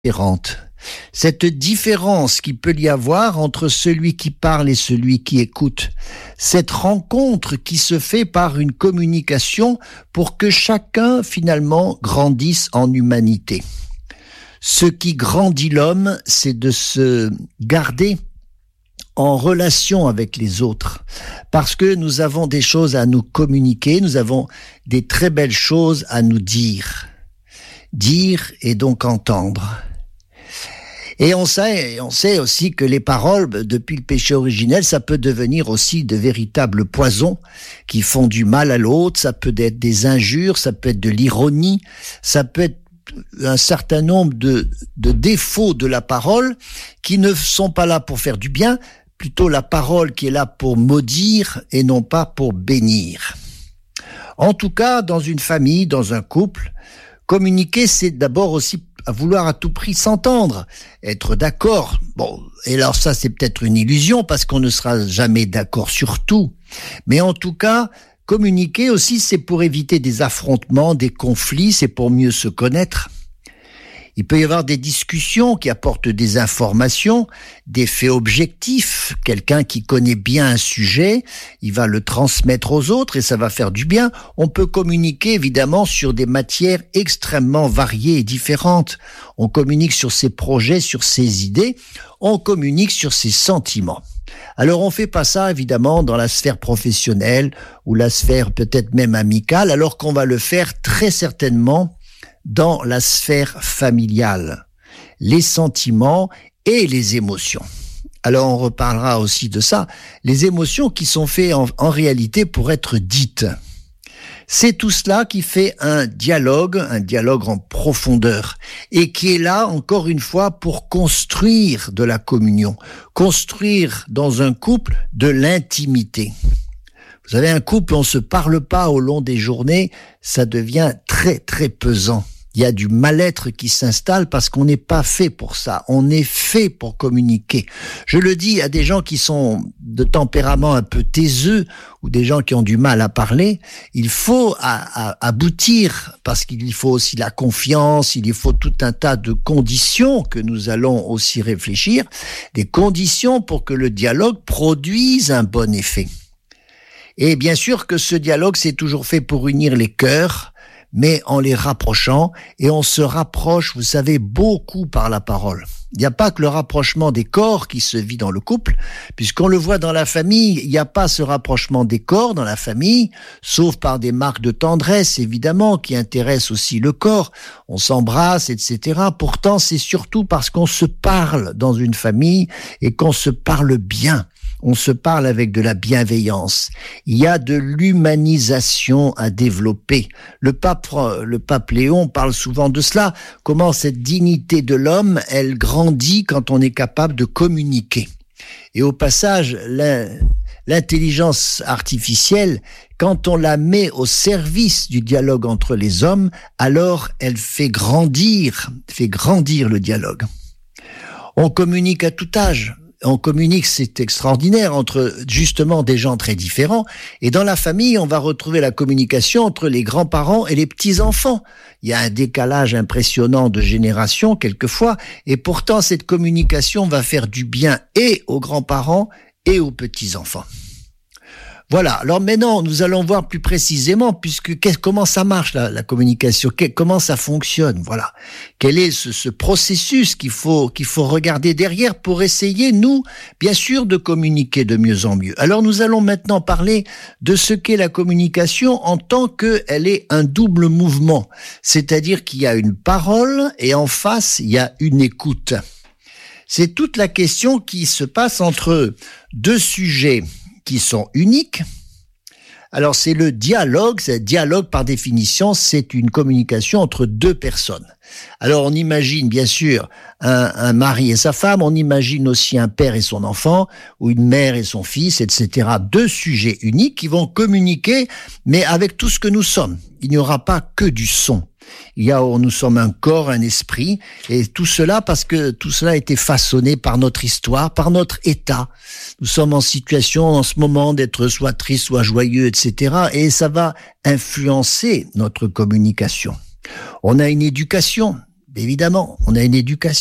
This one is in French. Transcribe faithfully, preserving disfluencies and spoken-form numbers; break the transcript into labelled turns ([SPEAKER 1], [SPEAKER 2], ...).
[SPEAKER 1] différente. Cette différence qu'il peut y avoir entre celui qui parle et celui qui écoute, cette rencontre qui se fait par une communication pour que chacun finalement grandisse en humanité. Ce qui grandit l'homme, c'est de se garder en relation avec les autres, parce que nous avons des choses à nous communiquer, nous avons des très belles choses à nous dire. Dire et donc entendre. Et on sait, on sait aussi que les paroles, depuis le péché originel, ça peut devenir aussi de véritables poisons qui font du mal à l'autre. Ça peut être des injures, ça peut être de l'ironie, ça peut être un certain nombre de, de défauts de la parole qui ne sont pas là pour faire du bien, plutôt la parole qui est là pour maudire et non pas pour bénir. En tout cas, dans une famille, dans un couple, communiquer, c'est d'abord aussi à vouloir à tout prix s'entendre, être d'accord. Bon, et alors ça, c'est peut-être une illusion parce qu'on ne sera jamais d'accord sur tout. Mais en tout cas, communiquer aussi, c'est pour éviter des affrontements, des conflits, c'est pour mieux se connaître. Il peut y avoir des discussions qui apportent des informations, des faits objectifs. Quelqu'un qui connaît bien un sujet, il va le transmettre aux autres et ça va faire du bien. On peut communiquer évidemment sur des matières extrêmement variées et différentes. On communique sur ses projets, sur ses idées. On communique sur ses sentiments. Alors on fait pas ça évidemment dans la sphère professionnelle ou la sphère peut-être même amicale, alors qu'on va le faire très certainement dans la sphère familiale, les sentiments et les émotions. Alors on reparlera aussi de ça, les émotions qui sont faites en, en réalité pour être dites. C'est tout cela qui fait un dialogue, un dialogue en profondeur, et qui est là, encore une fois, pour construire de la communion, construire dans un couple de l'intimité. Vous savez, un couple, on ne se parle pas au long des journées, ça devient très très pesant. Il y a du mal-être qui s'installe parce qu'on n'est pas fait pour ça. On est fait pour communiquer. Je le dis à des gens qui sont de tempérament un peu taiseux ou des gens qui ont du mal à parler. Il faut à, à, aboutir parce qu'il faut aussi la confiance, il faut tout un tas de conditions que nous allons aussi réfléchir, des conditions pour que le dialogue produise un bon effet. Et bien sûr que ce dialogue, c'est toujours fait pour unir les cœurs, mais en les rapprochant, et on se rapproche, vous savez, beaucoup par la parole. Il n'y a pas que le rapprochement des corps qui se vit dans le couple, puisqu'on le voit dans la famille, il n'y a pas ce rapprochement des corps dans la famille, sauf par des marques de tendresse, évidemment, qui intéressent aussi le corps. On s'embrasse, et cetera. Pourtant, c'est surtout parce qu'on se parle dans une famille et qu'on se parle bien. On se parle avec de la bienveillance. Il y a de l'humanisation à développer. Le pape, le pape Léon parle souvent de cela. Comment cette dignité de l'homme, elle grandit quand on est capable de communiquer. Et au passage, l'intelligence artificielle, quand on la met au service du dialogue entre les hommes, alors elle fait grandir, fait grandir le dialogue. On communique à tout âge. On communique, c'est extraordinaire, entre justement des gens très différents. Et dans la famille, on va retrouver la communication entre les grands-parents et les petits-enfants. Il y a un décalage impressionnant de génération quelquefois. Et pourtant, cette communication va faire du bien et aux grands-parents et aux petits-enfants. Voilà. Alors maintenant, nous allons voir plus précisément, puisque comment ça marche la, la communication, comment ça fonctionne. Voilà. Quel est ce, ce processus qu'il faut qu'il faut regarder derrière pour essayer, nous, bien sûr, de communiquer de mieux en mieux. Alors nous allons maintenant parler de ce qu'est la communication en tant qu'elle est un double mouvement, c'est-à-dire qu'il y a une parole et en face il y a une écoute. C'est toute la question qui se passe entre deux sujets qui sont uniques. Alors c'est le dialogue, c'est dialogue par définition, c'est une communication entre deux personnes. Alors on imagine bien sûr un, un mari et sa femme, on imagine aussi un père et son enfant, ou une mère et son fils, et cetera. Deux sujets uniques qui vont communiquer, mais avec tout ce que nous sommes. Il n'y aura pas que du son. Il y a, nous sommes un corps, un esprit, et tout cela parce que tout cela a été façonné par notre histoire, par notre état. Nous sommes en situation en ce moment d'être soit triste, soit joyeux, et cetera. Et ça va influencer notre communication. On a une éducation. Évidemment, on a une éducation.